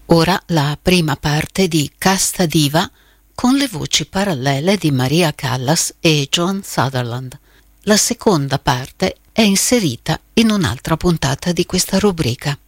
Ora la prima parte di Casta Diva con le voci parallele di Maria Callas e Joan Sutherland. La seconda parte è inserita in un'altra puntata di questa rubrica.